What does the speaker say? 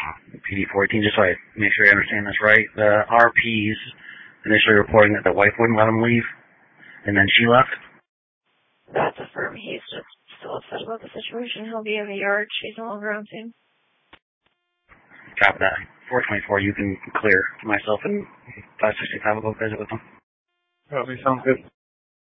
PD-14, just so I make sure I understand this right. The RP's initially reporting that the wife wouldn't let him leave, and then she left? That's affirmed. He's just still upset about the situation. He'll be in the yard. She's no longer on scene. Copy that. 424, you can clear myself and 565 will go visit with them. Sounds good.